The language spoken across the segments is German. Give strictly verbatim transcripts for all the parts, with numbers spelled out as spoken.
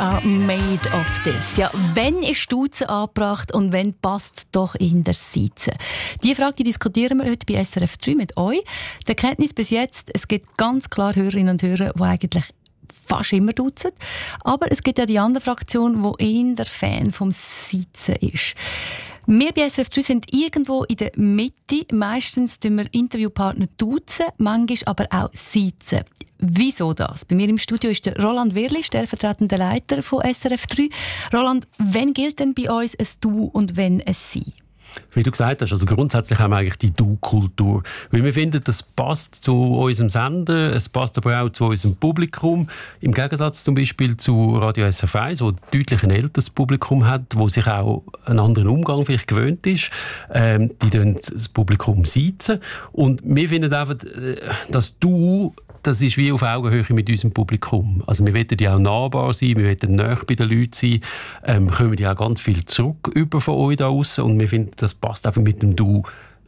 auch «Made of This». Ja, wenn ist Duzen angebracht und wenn passt doch in der Siezen? Diese Frage die diskutieren wir heute bei S R F drei mit euch. Die Erkenntnis bis jetzt, es gibt ganz klar Hörerinnen und Hörer, die eigentlich fast immer duzen. Aber es gibt ja die andere Fraktion, die eher der Fan vom Siezen ist. Wir bei S R F drei sind irgendwo in der Mitte. Meistens tun wir Interviewpartner duzen, manchmal aber auch siezen. Wieso das? Bei mir im Studio ist der Roland Wehrli, stellvertretender Leiter von S R F drei. Roland, wann gilt denn bei uns ein Du und wann ein Sie? Wie du gesagt hast, also grundsätzlich haben wir eigentlich die Du-Kultur. Weil wir finden, das passt zu unserem Sender, es passt aber auch zu unserem Publikum. Im Gegensatz zum Beispiel zu Radio S R F eins, wo deutlich ein älteres Publikum hat, wo sich auch einen anderen Umgang vielleicht gewöhnt ist. Ähm, die tun das Publikum siezen. Und wir finden einfach, dass Du, das ist wie auf Augenhöhe mit unserem Publikum. Also wir wollen ja auch nahbar sein, wir wollen näher bei den Leuten sein, ähm, kommen ja auch ganz viel zurück über von euch da draussen und wir finden, das passt einfach mit dem Du,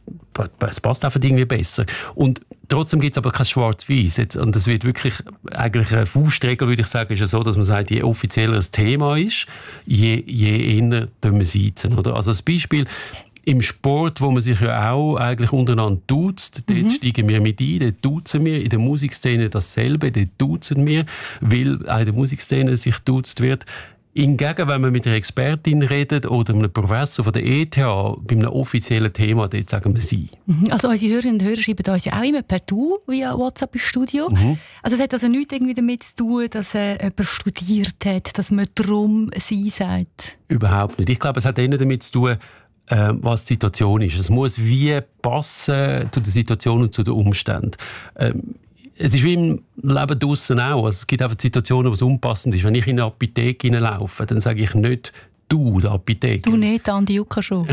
es passt einfach irgendwie besser. Und trotzdem gibt es aber kein Schwarz-Weiß. Und das wird wirklich, eigentlich eine Faustregel, würde ich sagen, ist ja so, dass man sagt, je offizieller das Thema ist, je, je eher tun wir siezen, oder? Also als Beispiel, im Sport, wo man sich ja auch eigentlich untereinander duzt, dort mhm. steigen wir mit ein, dort duzen wir. In der Musikszene dasselbe, dort duzen wir, weil auch in der Musikszene sich duzt wird. Hingegen, wenn man mit einer Expertin redet oder einem Professor von der E T H bei einem offiziellen Thema, dort sagen wir Sie. Mhm. Also unsere Hörerinnen und Hörer schreiben uns ja auch immer per Du via WhatsApp im Studio. Mhm. Also es hat also nichts irgendwie damit zu tun, dass äh, jemand studiert hat, dass man drum Sie sagt? Überhaupt nicht. Ich glaube, es hat eher damit zu tun, Äh, was die Situation ist. Es muss wie passen zu der Situation und zu den Umständen. Ähm, es ist wie im Leben draussen auch. Also es gibt einfach Situationen, wo es unpassend ist. Wenn ich in eine Apotheke hineinlaufe, dann sage ich nicht «Du, der Apotheker». Du nicht, Andi Jucka schon.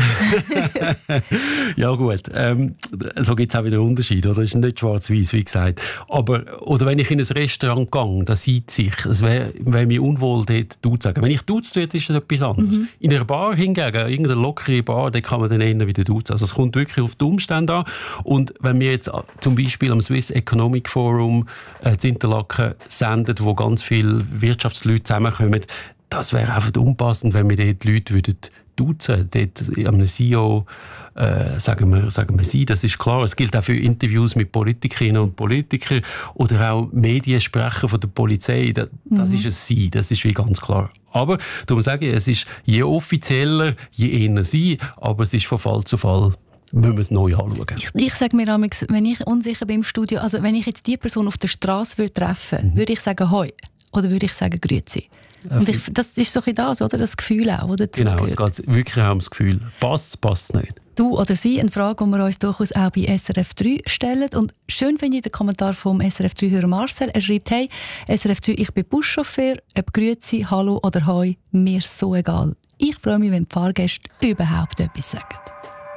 Ja gut, ähm, so gibt es auch wieder Unterschiede. Oder? Es ist nicht schwarz-weiß, wie gesagt. Aber, oder wenn ich in ein Restaurant gehe, da sieht sich, es wäre wär mir unwohl, dort «Du» zu sagen. Wenn ich «duzt» werde, ist das etwas anderes. Mhm. In einer Bar hingegen, irgendeine lockere Bar, da kann man dann eher wieder «du» sagen. Also es kommt wirklich auf die Umstände an. Und wenn wir jetzt zum Beispiel am Swiss Economic Forum äh, in Interlaken senden, wo ganz viele Wirtschaftsleute zusammenkommen, das wäre einfach unpassend, wenn wir dort Leute würden duzen. Dort am C E O äh, sagen wir, sagen wir Sie, das ist klar. Es gilt auch für Interviews mit Politikerinnen und Politikern oder auch Mediensprecher von der Polizei. Das, mhm. das ist ein Sie, das ist wie ganz klar. Aber darum sage ich, es ist je offizieller, je eher Sie, aber es ist von Fall zu Fall. Müssen wir es neu anschauen. Ich, ich sage mir manchmal, wenn ich unsicher bin im Studio, also wenn ich jetzt die Person auf der Straße würde treffen, mhm. würde ich sagen «Hoi» oder würde ich sagen «Grüezi». Und ich, das ist so ein das, oder? Das Gefühl auch, oder? Genau, es geht wirklich auch ums Gefühl. Passt, passt nicht. Du oder sie, eine Frage, die wir uns durchaus auch bei S R F drei stellen. Und schön finde ich den Kommentar vom S R F drei-Hörer Marcel. Er schreibt, hey, S R F drei, ich bin Buschauffeur, ob Grüezi, Hallo oder Hoi, mir so egal. Ich freue mich, wenn die Fahrgäste überhaupt etwas sagen.